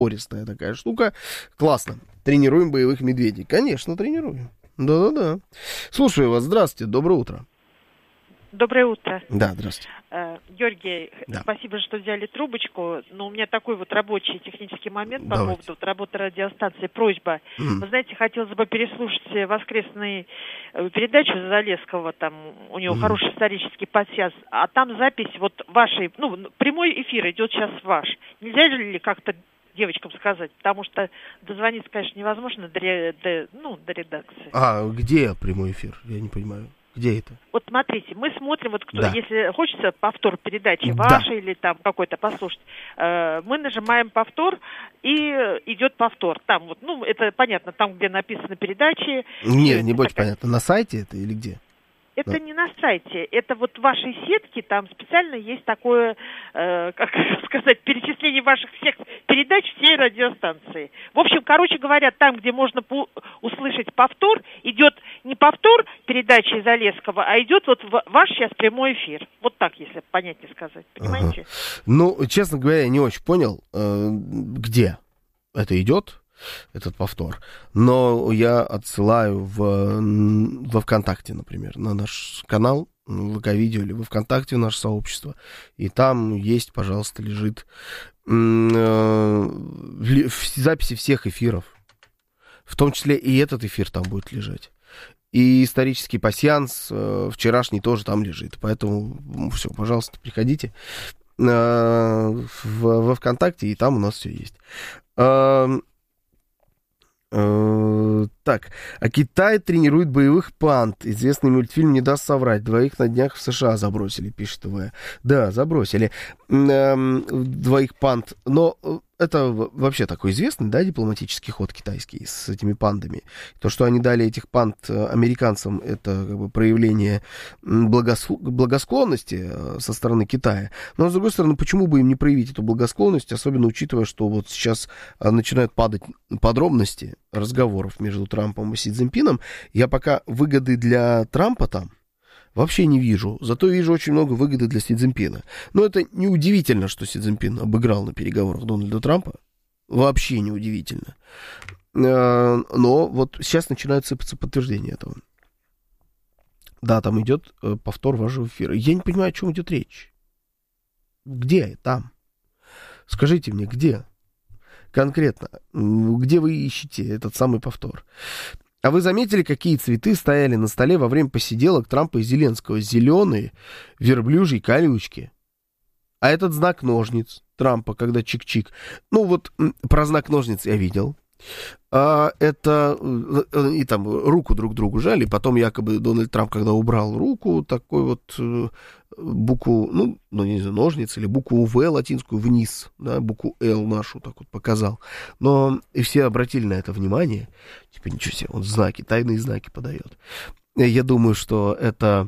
пористая такая штука. Классно. Тренируем боевых медведей. Конечно, тренируем. Да-да-да. Слушаю вас. Здравствуйте. Доброе утро. Доброе утро. Да, здравствуйте. Георгий, Да. спасибо, что взяли трубочку. Но у меня такой вот рабочий технический момент по Давайте. поводу вот работы радиостанции. Просьба. Вы знаете, хотелось бы переслушать воскресную передачу Залесского. Там у него хороший исторический подсяз. А там запись вот вашей, прямой эфир идет сейчас ваш. Нельзя ли как-то девочкам сказать? Потому что дозвониться, конечно, невозможно до редакции. А где прямой эфир? Я не понимаю. Где это? Вот смотрите, мы смотрим, вот кто, Да. если хочется повтор передачи Да. вашей или там какой-то послушать, мы нажимаем повтор, и идет повтор. Там вот, это понятно, там, где написано передачи. Не больше понятно. На сайте это или где? Это не на сайте, это вот в вашей сетке, там специально есть такое, перечисление ваших всех передач всей радиостанции. В общем, короче говоря, там, где можно услышать повтор, идет не повтор передачи Залесского, а идет вот ваш сейчас прямой эфир. Вот так, если понятнее сказать, понимаете? Честно говоря, я не очень понял, где это идет. Этот повтор. Но я отсылаю во ВКонтакте, например, на наш канал, в ВК-видео или во ВКонтакте, в наше сообщество. И там есть, пожалуйста, лежит записи всех эфиров. В том числе и этот эфир там будет лежать. И исторический пасьянс вчерашний тоже там лежит. Поэтому все, пожалуйста, приходите во ВКонтакте, и там у нас все есть. Так, а Китай тренирует боевых панд. Известный мультфильм «Не даст соврать». 2 на днях в США забросили, пишет ТВ. Да, забросили 2 панд. Но это вообще такой известный, да, дипломатический ход китайский с этими пандами. То, что они дали этих панд американцам, это как бы проявление благосклонности со стороны Китая. Но, с другой стороны, почему бы им не проявить эту благосклонность, особенно учитывая, что вот сейчас начинают падать подробности разговоров между Трампом и Си Цзиньпином. Я пока выгоды для Трампа там вообще не вижу. Зато вижу очень много выгоды для Си Цзиньпина. Но это неудивительно, что Си Цзиньпин обыграл на переговорах Дональда Трампа. Вообще неудивительно. Но вот сейчас начинают сыпаться подтверждения этого. Да, там идет повтор вашего эфира. Я не понимаю, о чем идет речь. Где там? Скажите мне, где? Конкретно. Где вы ищете этот самый повтор? А вы заметили, какие цветы стояли на столе во время посиделок Трампа и Зеленского? Зеленые, верблюжьи колючки. А этот знак ножниц Трампа, когда чик-чик. Про знак ножниц я видел. Это и там руку друг другу жали. Потом якобы Дональд Трамп, когда убрал руку, такой вот букву, не знаю, ножниц или букву В латинскую вниз, да, букву Л нашу так вот показал. Но и все обратили на это внимание. Типа, ничего себе, он знаки, тайные знаки подает. Я думаю, что это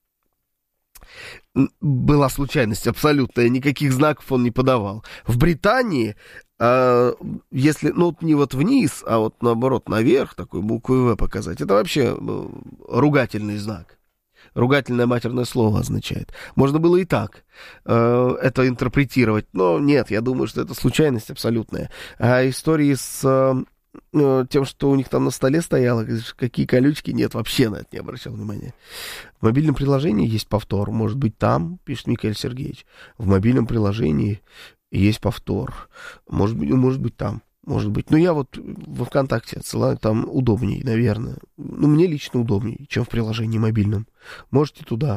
была случайность абсолютная, никаких знаков он не подавал. В Британии, если, не вот вниз, а вот наоборот наверх, такой буквой В показать, это вообще ругательный знак. Ругательное матерное слово означает. Можно было и так это интерпретировать, но нет, я думаю, что это случайность абсолютная. А истории с тем, что у них там на столе стояло, какие колючки, нет, вообще на это не обращал внимания. В мобильном приложении есть повтор, может быть там, пишет Михаил Сергеевич, в мобильном приложении есть повтор, может быть там, может быть. Но я вот во ВКонтакте отсылаю, там удобнее, наверное. Мне лично удобнее, чем в приложении мобильном. Можете туда.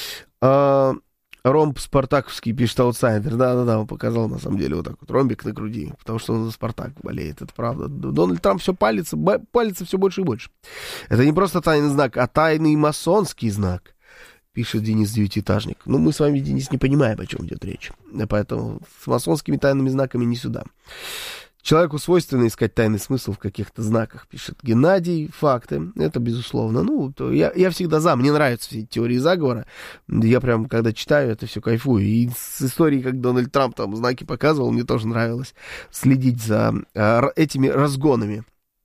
Ромб Спартаковский, пишет аутсайдер. Да, он показал, на самом деле, вот так вот ромбик на груди, потому что он за Спартак болеет, это правда. Дональд Трамп все палится все больше и больше. Это не просто тайный знак, а тайный масонский знак, пишет Денис Девятиэтажник. Мы с вами, Денис, не понимаем, о чем идет речь. Поэтому с масонскими тайными знаками не сюда. Человеку свойственно искать тайный смысл в каких-то знаках, пишет Геннадий. Факты, это безусловно. Я всегда за, мне нравятся все эти теории заговора. Я прям, когда читаю, это все кайфую. И с историей, как Дональд Трамп там знаки показывал, мне тоже нравилось следить за этими разгонами.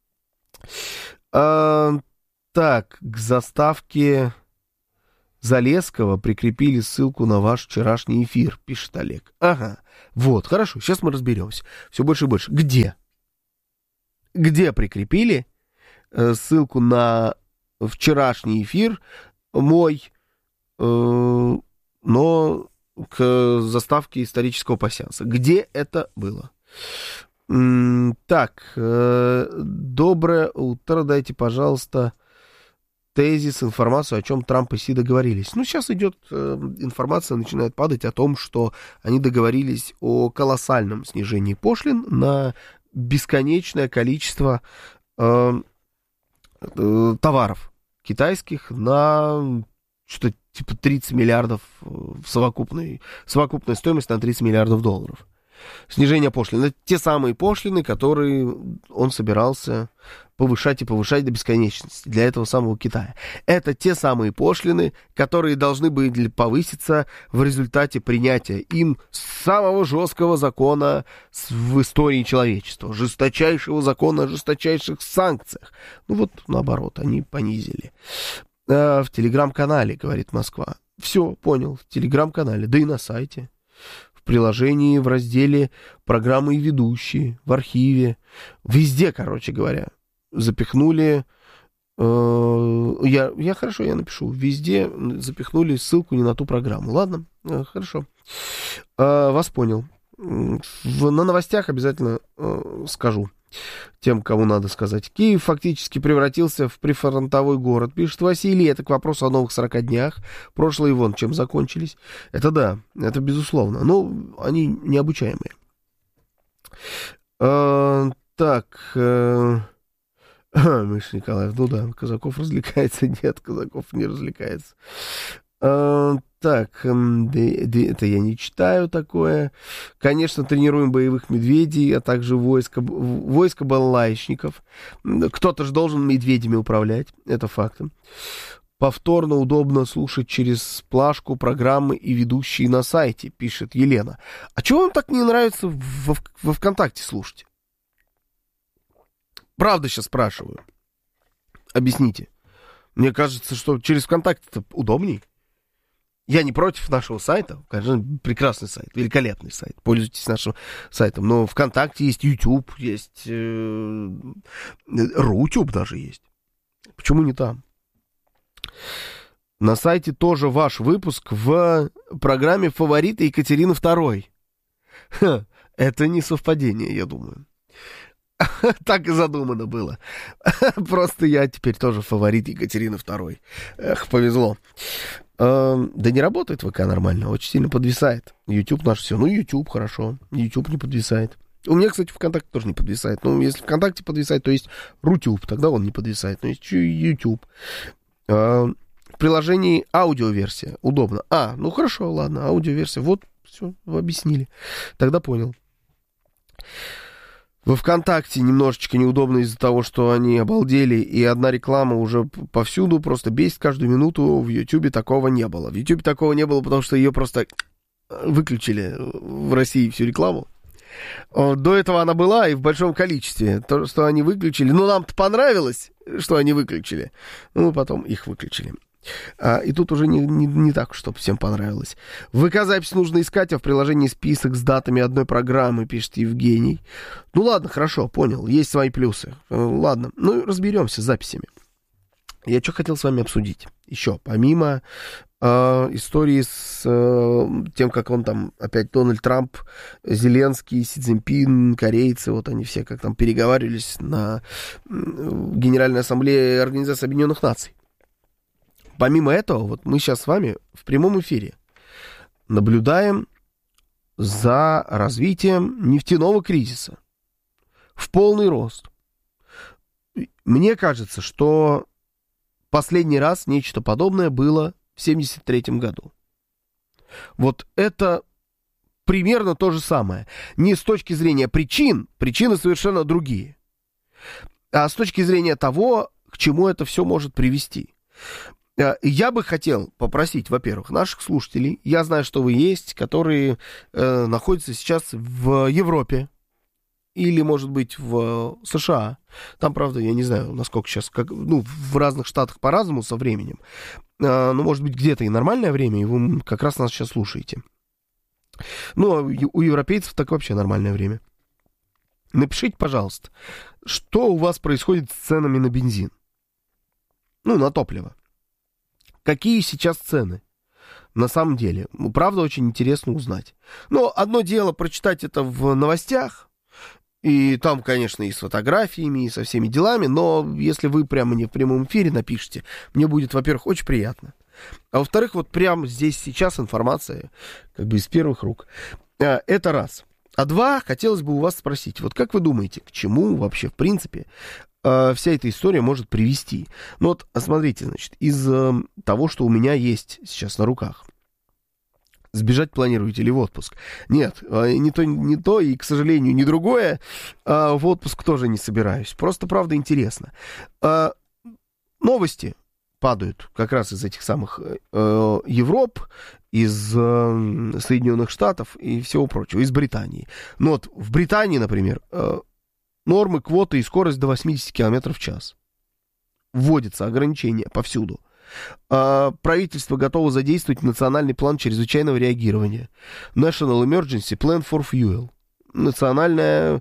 Так, к заставке Залесского прикрепили ссылку на ваш вчерашний эфир, пишет Олег. Ага. Вот, хорошо, сейчас мы разберемся. Все больше и больше. Где? Где прикрепили ссылку на вчерашний эфир мой, но к заставке исторического пасьянса? Где это было? Так, доброе утро, дайте, пожалуйста, тезис, информацию, о чем Трамп и Си договорились. Ну, сейчас идет информация, начинает падать о том, что они договорились о колоссальном снижении пошлин на бесконечное количество товаров китайских на что-то типа 30 миллиардов совокупная стоимость на 30 миллиардов долларов. Снижение пошлин. Это те самые пошлины, которые он собирался повышать и повышать до бесконечности для этого самого Китая. Это те самые пошлины, которые должны были повыситься в результате принятия им самого жесткого закона в истории человечества. Жесточайшего закона о жесточайших санкциях. Ну вот, наоборот, они понизили. В телеграм-канале, говорит Москва. Все, понял, в телеграм-канале, да и на сайте. В приложении, в разделе «Программы и ведущие», в архиве. Везде, короче говоря, запихнули... Я напишу. Везде запихнули ссылку не на ту программу. Ладно, хорошо. Вас понял. На новостях обязательно скажу тем, кому надо сказать. Киев фактически превратился в прифронтовой город, пишет Василий. Это к вопросу о новых 40 днях. Прошлые вон чем закончились. Это да, это безусловно. Но они необучаемые. Так... Миша Николаев, ну да, Казаков развлекается. Нет, Казаков не развлекается. Так, это я не читаю такое. Конечно, тренируем боевых медведей, а также войско балалайщиков. Кто-то же должен медведями управлять, это факт. Повторно удобно слушать через плашку программы и ведущие на сайте, пишет Елена. А чего вам так не нравится во ВКонтакте слушать? Правда сейчас спрашиваю. Объясните. Мне кажется, что через ВКонтакте-то удобней. Я не против нашего сайта. Конечно, прекрасный сайт, великолепный сайт. Пользуйтесь нашим сайтом. Но ВКонтакте есть YouTube, есть Рутюб даже есть. Почему не там? На сайте тоже ваш выпуск в программе «Фавориты» Екатерины II. Это не совпадение, я думаю. Так и задумано было. Просто я теперь тоже фаворит Екатерины II. Эх, повезло. Да не работает ВК нормально, очень сильно подвисает. YouTube наш все. Ну, YouTube хорошо. YouTube не подвисает. У меня, кстати, ВКонтакте тоже не подвисает. Ну, если ВКонтакте подвисает, то есть Рутюб, тогда он не подвисает. Но есть еще и YouTube. В приложении аудиоверсия. Удобно. Ну хорошо, ладно, аудиоверсия. Вот, все, вы объяснили. Тогда понял. Во ВКонтакте немножечко неудобно из-за того, что они обалдели, и одна реклама уже повсюду, просто бесит каждую минуту. В Ютубе такого не было. В Ютубе такого не было, потому что ее просто выключили в России всю рекламу. До этого она была и в большом количестве. То, что они выключили, ну, нам-то понравилось, что они выключили. Ну, потом их выключили. И тут уже не так, чтобы всем понравилось. ВК-запись нужно искать, а в приложении список с датами одной программы, пишет Евгений. Ну ладно, хорошо, понял, есть свои плюсы. Ладно, ну разберемся с записями. Я что хотел с вами обсудить еще, помимо истории с тем, как он там опять Дональд Трамп, Зеленский, Си Цзиньпин, корейцы, вот они все как там переговаривались на Генеральной Ассамблее Организации Объединенных Наций. Помимо этого, вот мы сейчас с вами в прямом эфире наблюдаем за развитием нефтяного кризиса в полный рост. Мне кажется, что последний раз нечто подобное было в 1973 году. Вот это примерно то же самое. Не с точки зрения причин, причины совершенно другие, а с точки зрения того, к чему это все может привести. Я бы хотел попросить, во-первых, наших слушателей, я знаю, что вы есть, которые находятся сейчас в Европе или, может быть, в США. Там, правда, я не знаю, насколько сейчас, в разных штатах по-разному со временем. Но, может быть, где-то и нормальное время, и вы как раз нас сейчас слушаете. Ну, а у европейцев так вообще нормальное время. Напишите, пожалуйста, что у вас происходит с ценами на бензин? Ну, на топливо. Какие сейчас цены? На самом деле, правда, очень интересно узнать. Но одно дело прочитать это в новостях, и там, конечно, и с фотографиями, и со всеми делами, но если вы прямо не в прямом эфире напишите, мне будет, во-первых, очень приятно. А во-вторых, вот прямо здесь сейчас информация, как бы из первых рук. Это раз. А два, хотелось бы у вас спросить, вот как вы думаете, к чему вообще, в принципе, вся эта история может привести? Ну вот, смотрите, значит, из того, что у меня есть сейчас на руках. Сбежать планируете или в отпуск? Нет, не то, и, к сожалению, не другое. В отпуск тоже не собираюсь. Просто, правда, интересно. Новости падают как раз из этих самых Европ, из Соединенных Штатов и всего прочего, из Британии. Ну вот в Британии, например, нормы, квоты и скорость до 80 км в час. Вводятся ограничения повсюду. Правительство готово задействовать национальный план чрезвычайного реагирования. National Emergency Plan for Fuel. Национальный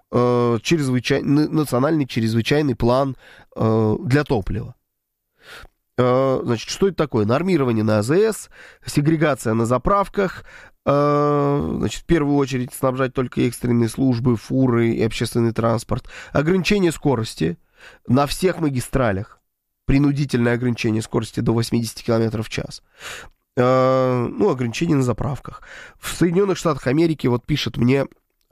чрезвычайный план для топлива. Значит, что это такое? Нормирование на АЗС, сегрегация на заправках, значит, в первую очередь снабжать только экстренные службы, фуры и общественный транспорт, ограничение скорости на всех магистралях, принудительное ограничение скорости до 80 км в час, ну, ограничения на заправках. В Соединенных Штатах Америки, вот пишет мне...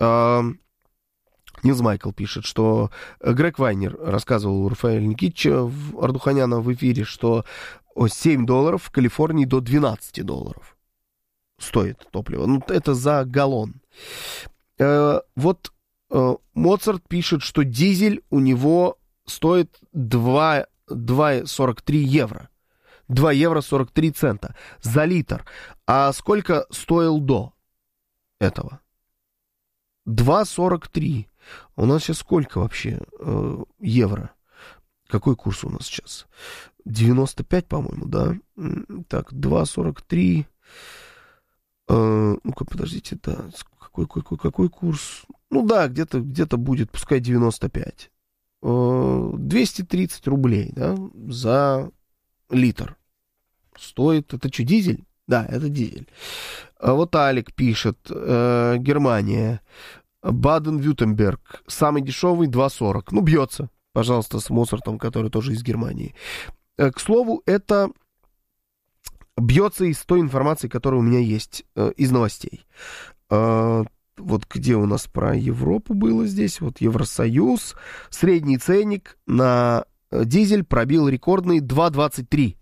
Нилс Майкл пишет, что Грег Вайнер рассказывал у Рафаэля Никитича Ардуханяна в эфире, что $7 в Калифорнии до $12 стоит топливо. Ну, это за галлон. Вот Моцарт пишет, что дизель у него стоит 2,43 евро. 2 евро 43 цента за литр. А сколько стоил до этого? 2,43. У нас сейчас сколько вообще евро? Какой курс у нас сейчас? 95, по-моему, да? Так, 2,43. Ну-ка, подождите, да. Какой курс? Ну да, где-то будет, пускай 95. 230 рублей, да, за литр. Стоит, это что, дизель? Да, это дизель. Вот Алик пишет, Германия, Баден-Вюртемберг, самый дешевый 2,40. Ну, бьется, пожалуйста, с Моцартом, который тоже из Германии. К слову, это бьется из той информации, которая у меня есть из новостей. Вот где у нас про Европу было здесь, вот Евросоюз. Средний ценник на дизель пробил рекордный 2,23.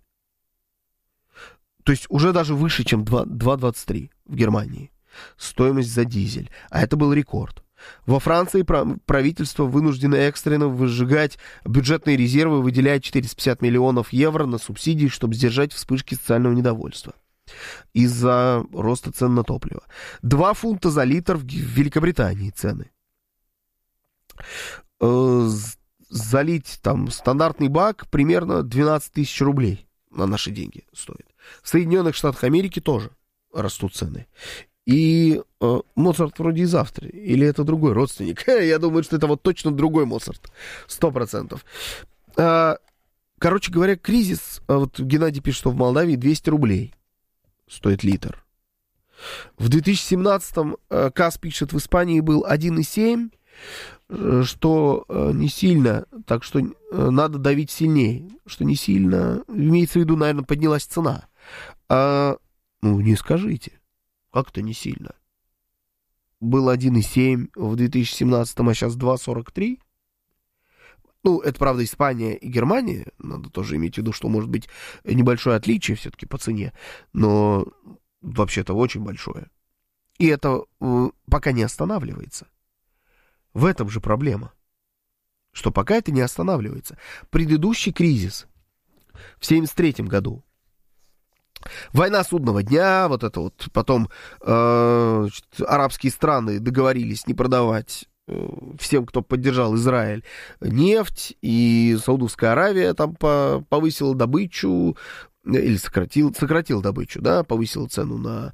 То есть уже даже выше, чем 2,23 в Германии. Стоимость за дизель. А это был рекорд. Во Франции правительство вынуждено экстренно выжигать бюджетные резервы, выделяя 450 миллионов евро на субсидии, чтобы сдержать вспышки социального недовольства из-за роста цен на топливо. 2 фунта за литр в Великобритании цены. Залить там стандартный бак примерно 12 тысяч рублей на наши деньги стоит. В Соединенных Штатах Америки тоже растут цены. И Моцарт вроде из Австрии. Или это другой родственник? Я думаю, что это вот точно другой Моцарт. 100%. Короче говоря, кризис. Вот Геннадий пишет, что в Молдавии 200 рублей стоит литр. В 2017-м КАС пишет, в Испании был 1,7, что не сильно, так что надо давить сильнее. Что не сильно, имеется в виду, наверное, поднялась цена. Ну, не скажите. Как-то не сильно. Был 1,7 в 2017-м, а сейчас 2,43. Ну, это, правда, Испания и Германия. Надо тоже иметь в виду, что может быть небольшое отличие все-таки по цене. Но вообще-то очень большое. И это пока не останавливается. В этом же проблема. Что пока это не останавливается. Предыдущий кризис в 1973 году. Война судного дня, вот это вот, потом арабские страны договорились не продавать всем, кто поддержал Израиль, нефть, и Саудовская Аравия там повысила добычу, или сократила добычу, да, повысила цену на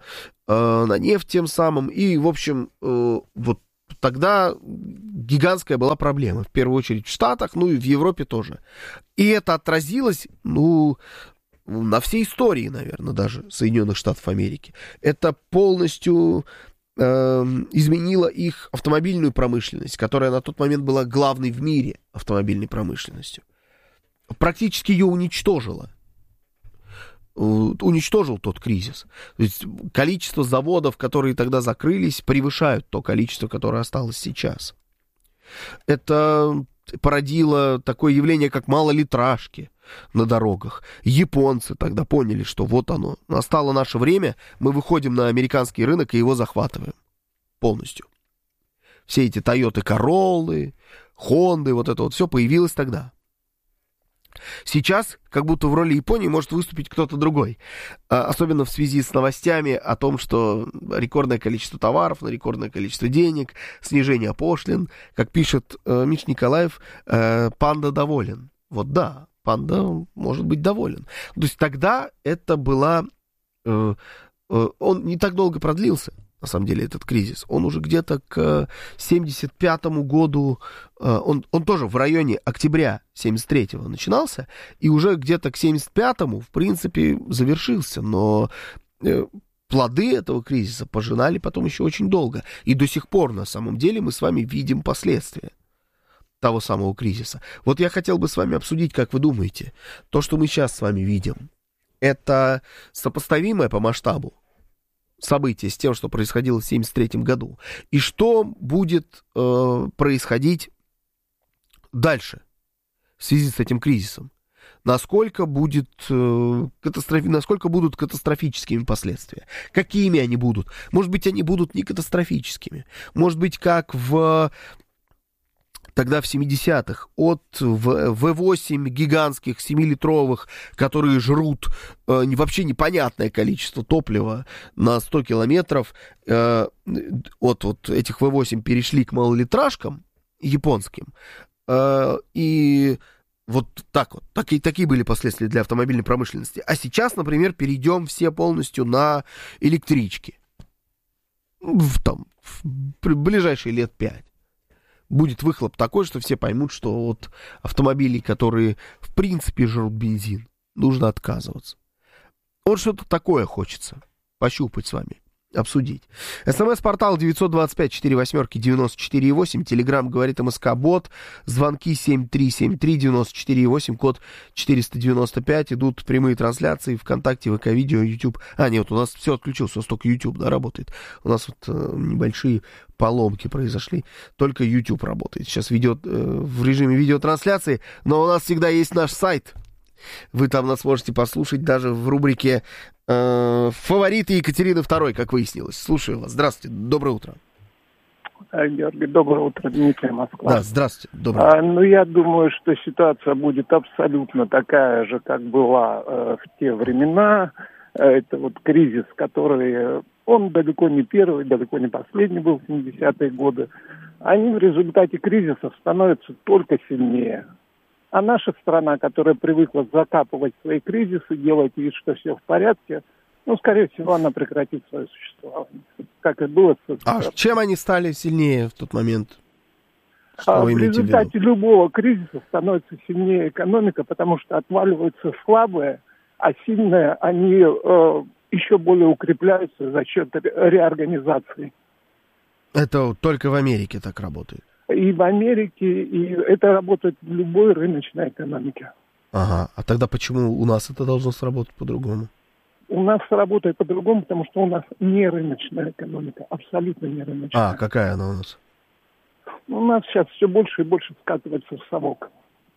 на нефть тем самым. И, в общем, вот тогда гигантская была проблема. В первую очередь в Штатах, ну и в Европе тоже. И это отразилось, ну, на всей истории, наверное, даже Соединенных Штатов Америки. Это полностью изменило их автомобильную промышленность, которая на тот момент была главной в мире автомобильной промышленностью. Практически ее уничтожило. Уничтожил тот кризис. То есть количество заводов, которые тогда закрылись, превышают то количество, которое осталось сейчас. Это породило такое явление, как малолитражки на дорогах. Японцы тогда поняли, что вот оно, настало наше время, мы выходим на американский рынок и его захватываем полностью. Все эти Toyota Corolla, Honda, вот это вот все появилось тогда. Сейчас, как будто в роли Японии может выступить кто-то другой. Особенно в связи с новостями о том, что рекордное количество товаров на рекордное количество денег, снижение пошлин. Как пишет Миш Николаев, панда доволен. Вот да, панда может быть доволен. То есть тогда это была... Он не так долго продлился, на самом деле, этот кризис. Он уже где-то к 75-му году, он тоже в районе октября 73-го начинался, и уже где-то к 75-му, в принципе, завершился. Но плоды этого кризиса пожинали потом еще очень долго. И до сих пор, на самом деле, мы с вами видим последствия того самого кризиса. Вот я хотел бы с вами обсудить, как вы думаете, то, что мы сейчас с вами видим, это сопоставимое по масштабу событие с тем, что происходило в 1973 году, и что будет происходить дальше в связи с этим кризисом? Насколько будут катастрофическими последствия? Какими они будут? Может быть, они будут не катастрофическими. Может быть, как тогда в 70-х от В8 гигантских 7-литровых, которые жрут вообще непонятное количество топлива на 100 километров, от вот этих В8 перешли к малолитражкам японским, и вот так вот, такие были последствия для автомобильной промышленности. А сейчас, например, перейдем все полностью на электрички. В ближайшие лет 5. Будет выхлоп такой, что все поймут, что от автомобилей, которые в принципе жрут бензин, нужно отказываться. Вот что-то такое хочется пощупать с вами, обсудить. СМС-портал 925-48-94-8. Телеграм говорит МСК-бот. Звонки 7373-94-8, код 495. Идут прямые трансляции ВКонтакте, ВК-видео, YouTube. Нет, у нас все отключилось, у нас только YouTube, да, работает. У нас вот небольшие поломки произошли. Только YouTube работает. Сейчас в режиме видеотрансляции, но у нас всегда есть наш сайт. Вы там нас можете послушать даже в рубрике «Фавориты Екатерины II», как выяснилось. Слушаю вас. Здравствуйте. Доброе утро. Георгий, доброе утро. Дмитрий, Москва. Да, здравствуйте. Доброе. Я думаю, что ситуация будет абсолютно такая же, как была в те времена. Это вот кризис, который... Он далеко не первый, далеко не последний был в 70-е годы. Они в результате кризисов становятся только сильнее. А наша страна, которая привыкла закапывать свои кризисы, делать вид, что все в порядке, скорее всего, она прекратит свое существование. Как и было в СССР. А чем они стали сильнее в тот момент? В результате любого кризиса становится сильнее экономика, потому что отваливаются слабые, а сильные, они еще более укрепляются за счет реорганизации. Это только в Америке так работает? И в Америке, и это работает в любой рыночной экономике. Ага, а тогда почему у нас это должно сработать по-другому? У нас работает по-другому, потому что у нас не рыночная экономика, абсолютно не рыночная. А какая она у нас? У нас сейчас все больше и больше скатывается в совок.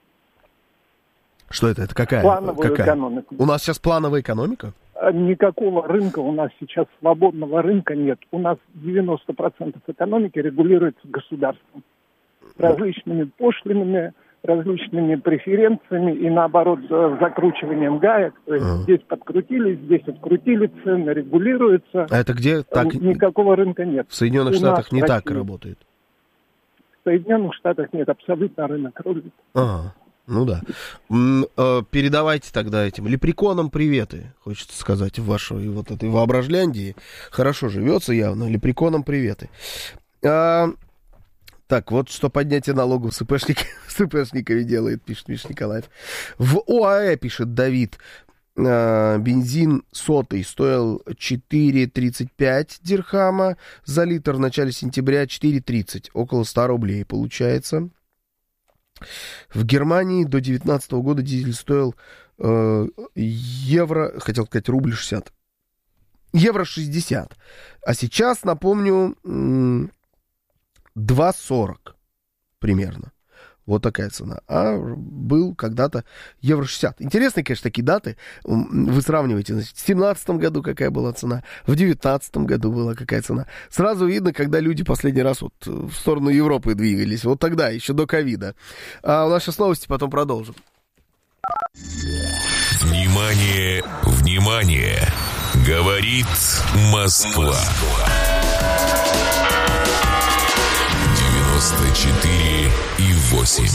Что это? Это какая? Плановую экономику. У нас сейчас плановая экономика? Никакого рынка у нас сейчас, свободного рынка нет. У нас 90% экономики регулируется государством. Различными пошлинами, различными преференциями и, наоборот, закручиванием гаек. То есть здесь подкрутили, здесь открутили, цены регулируются. А это где? Так... Никакого рынка нет. В Соединенных Штатах не так работает? В Соединенных Штатах нет, абсолютно рынок рулит. Ну да. Передавайте тогда этим лепреконам приветы, хочется сказать, в вашей вот этой воображляндии. Хорошо живется явно, лепреконам приветы. Так, вот что поднятие налогов с ИПшниками делает, пишет Миша Николаев. В ОАЭ, пишет Давид, бензин сотый стоил 4,35 дирхама за литр в начале сентября, 4,30, около 100 рублей получается. В Германии до 2019 года дизель стоил евро, хотел сказать рубль 60, евро 60. А сейчас, напомню, 2,40 примерно. Вот такая цена. А был когда-то евро 60. Интересные, конечно, такие даты. Вы сравниваете, значит, в 2017 году какая была цена, в 2019 году была какая цена. Сразу видно, когда люди последний раз вот в сторону Европы двигались. Вот тогда, еще до ковида. А у нас сейчас новости, потом продолжим. Внимание, внимание! Говорит Москва. 94,8.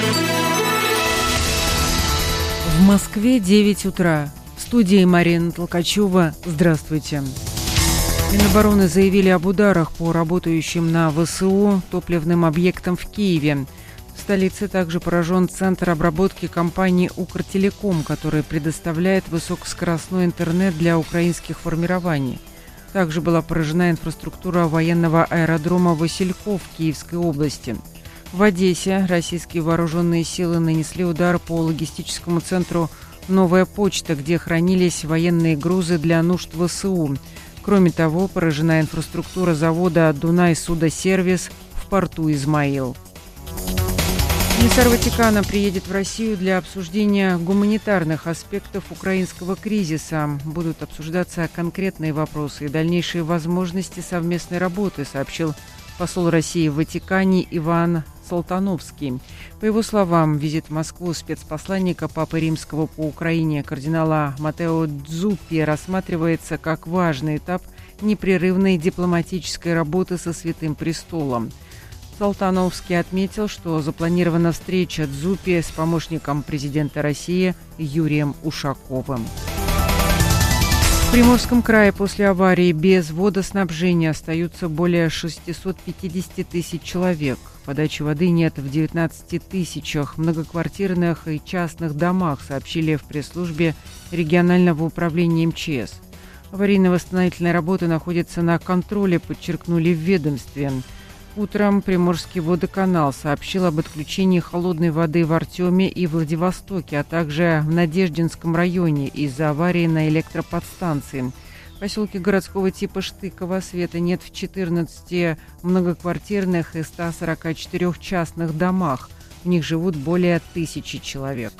В Москве 9 утра. В студии Марина Толкачева. Здравствуйте. Минобороны заявили об ударах по работающим на ВСУ топливным объектам в Киеве. В столице также поражен центр обработки компании «Укртелеком», который предоставляет высокоскоростной интернет для украинских формирований. Также была поражена инфраструктура военного аэродрома Васильков в Киевской области. В Одессе российские вооруженные силы нанесли удар по логистическому центру «Новая почта», где хранились военные грузы для нужд ВСУ. Кроме того, поражена инфраструктура завода «Дунай-Судосервис» в порту Измаил. Комиссар Ватикана приедет в Россию для обсуждения гуманитарных аспектов украинского кризиса. Будут обсуждаться конкретные вопросы и дальнейшие возможности совместной работы, сообщил посол России в Ватикане Иван Салтановский. По его словам, визит в Москву спецпосланника Папы Римского по Украине кардинала Матео Дзуппи рассматривается как важный этап непрерывной дипломатической работы со Святым Престолом. Салтановский отметил, что запланирована встреча Дзуппи с помощником президента России Юрием Ушаковым. В Приморском крае после аварии без водоснабжения остаются более 650 тысяч человек. Подачи воды нет в 19 тысячах многоквартирных и частных домах, сообщили в пресс-службе регионального управления МЧС. Аварийно-восстановительные работы находятся на контроле, подчеркнули в ведомстве. Утром Приморский водоканал сообщил об отключении холодной воды в Артеме и Владивостоке, а также в Надеждинском районе из-за аварии на электроподстанции. В поселке городского типа Штыково света нет в 14 многоквартирных и 144 частных домах. В них живут более 1000 человек.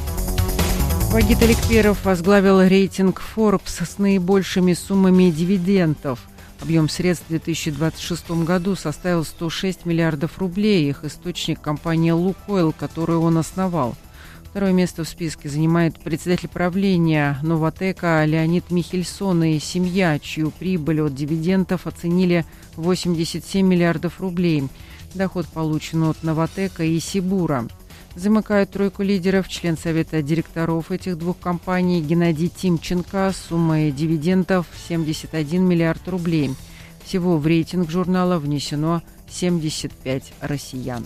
Вагит Аликперов возглавил рейтинг Forbes с наибольшими суммами дивидендов. Объем средств в 2026 году составил 106 миллиардов рублей. Их источник – компания «Лукойл», которую он основал. Второе место в списке занимает председатель правления «Новатэка» Леонид Михельсон и семья, чью прибыль от дивидендов оценили 87 миллиардов рублей. Доход получен от «Новатэка» и «Сибура». Замыкают тройку лидеров член совета директоров этих двух компаний Геннадий Тимченко с суммой дивидендов 71 миллиард рублей. Всего в рейтинг журнала внесено 75 россиян.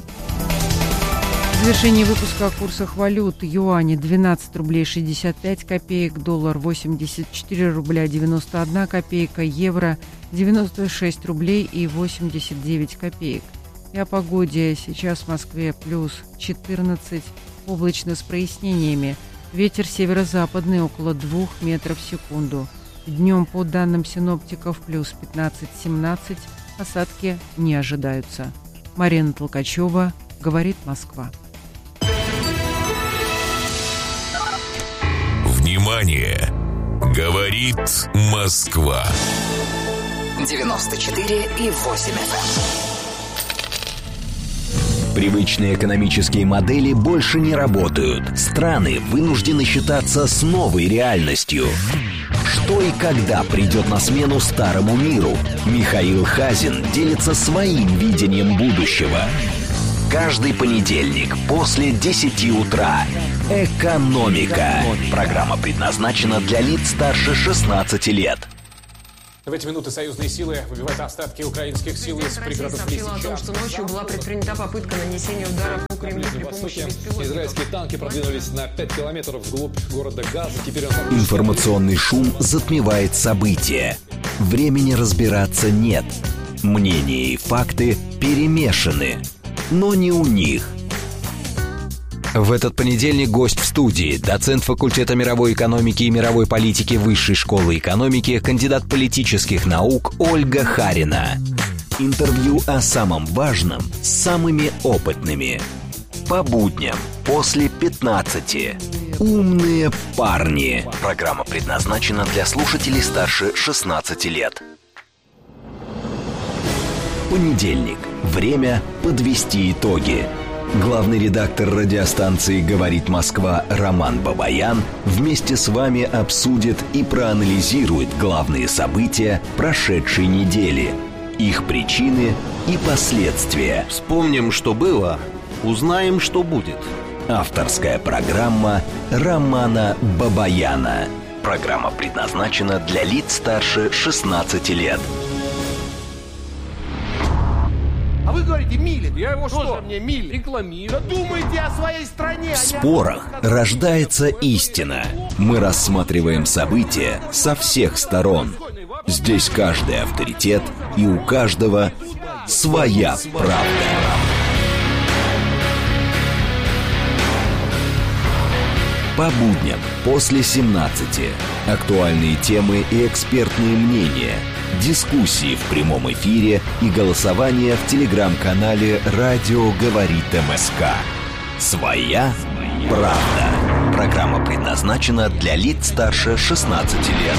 В завершении выпуска о курсах валют. Юань 12 рублей 65 копеек, доллар 84 рубля 91 копейка, евро 96 рублей и 89 копеек. И о погоде. Сейчас в Москве плюс 14, облачно с прояснениями. Ветер северо-западный около 2 метров в секунду. Днем, по данным синоптиков, плюс 15-17. Осадки не ожидаются. Марина Толкачева, говорит Москва. Внимание! Говорит Москва. 94,8 FM. Привычные экономические модели больше не работают. Страны вынуждены считаться с новой реальностью. Что и когда придет на смену старому миру? Михаил Хазин делится своим видением будущего. Каждый понедельник после 10 утра. «Экономика». Программа предназначена для лиц старше 16 лет. В эти минуты союзные силы выбивают остатки украинских сил из пригородов Лисича. О том, что ночью была предпринята попытка нанесения ударов по Кремлю при помощи беспилотников. Израильские танки продвинулись на 5 километров вглубь города Газа. Теперь Информационный шум затмевает события. Времени разбираться нет. Мнения и факты перемешаны. Но не у них. В этот понедельник гость в студии, доцент факультета мировой экономики и мировой политики Высшей школы экономики, кандидат политических наук Ольга Харина. Интервью о самом важном с самыми опытными. По будням после 15. «Умные парни». Программа предназначена для слушателей старше 16 лет. Понедельник. Время подвести итоги. Главный редактор радиостанции «Говорит Москва» Роман Бабаян вместе с вами обсудит и проанализирует главные события прошедшей недели, их причины и последствия. Вспомним, что было, узнаем, что будет. Авторская программа Романа Бабаяна. Программа предназначена для лиц старше 16 лет. А вы говорите, Милин. Я его что? Мне Милин? Рекламирую. Да думайте о своей стране. В спорах рождается истина. Мы рассматриваем события со всех сторон. Здесь каждый авторитет, и у каждого своя правда. По будням после 17. Актуальные темы и экспертные мнения. Дискуссии в прямом эфире и голосование в телеграм-канале «Радио говорит МСК». Своя правда. Программа предназначена для лиц старше 16 лет.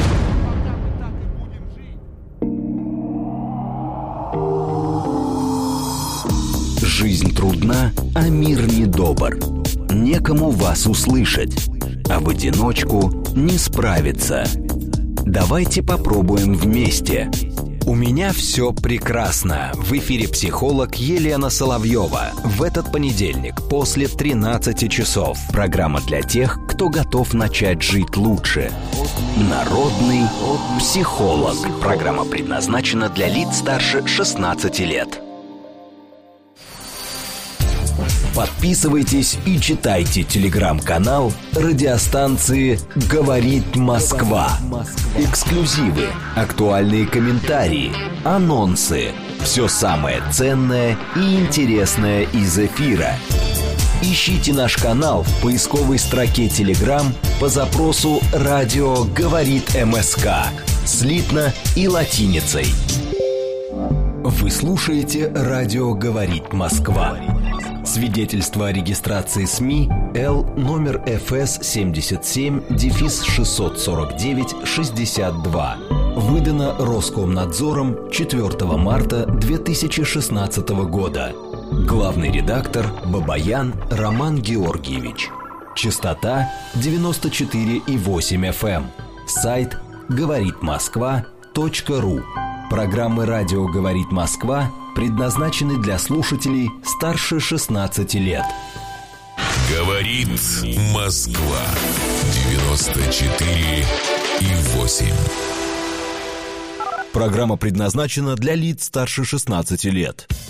Жизнь трудна, а мир недобр. Некому вас услышать, а в одиночку не справиться. Давайте попробуем вместе. У меня все прекрасно. В эфире психолог Елена Соловьева. В этот понедельник после 13 часов. Программа для тех, кто готов начать жить лучше. Народный психолог. Программа предназначена для лиц старше 16 лет. Подписывайтесь и читайте телеграм-канал радиостанции «Говорит Москва». Эксклюзивы, актуальные комментарии, анонсы. Все самое ценное и интересное из эфира. Ищите наш канал в поисковой строке Telegram по запросу «Радио говорит МСК» слитно и латиницей. Вы слушаете «Радио говорит Москва». Свидетельство о регистрации СМИ Л номер ФС 77-649-62. Выдано Роскомнадзором 4 марта 2016 года. Главный редактор Бабаян Роман Георгиевич. Частота 94,8 FM. Сайт говоритмосква.ру. Программы «Радио говорит Москва» предназначены для слушателей старше 16 лет. Говорит Москва 94,8. Программа предназначена для лиц старше 16 лет.